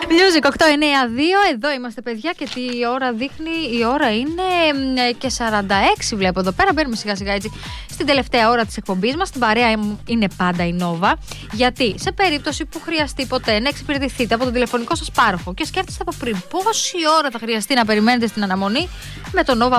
Music 892, εδώ είμαστε παιδιά και τι ώρα δείχνει, η ώρα είναι και 46 βλέπω εδώ πέρα, μπαίνουμε σιγά σιγά έτσι στην τελευταία ώρα της εκπομπής μας, στην παρέα είναι πάντα η Nova, γιατί σε περίπτωση που χρειαστεί ποτέ να εξυπηρετηθείτε από τον τηλεφωνικό σας πάροχο και σκέφτεστε από πριν πόση ώρα θα χρειαστεί να περιμένετε στην αναμονή, με το Nova